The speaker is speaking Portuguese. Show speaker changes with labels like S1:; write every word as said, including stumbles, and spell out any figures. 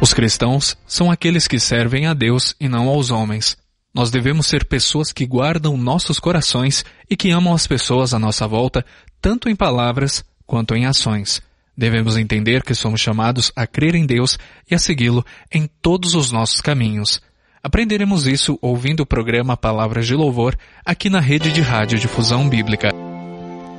S1: Os cristãos são aqueles que servem a Deus e não aos homens. Nós devemos ser pessoas que guardam nossos corações e que amam as pessoas à nossa volta, tanto em palavras quanto em ações. Devemos entender que somos chamados a crer em Deus e a segui-lo em todos os nossos caminhos. Aprenderemos isso ouvindo o programa Palavras de Louvor aqui na Rede de Rádio Difusão Bíblica.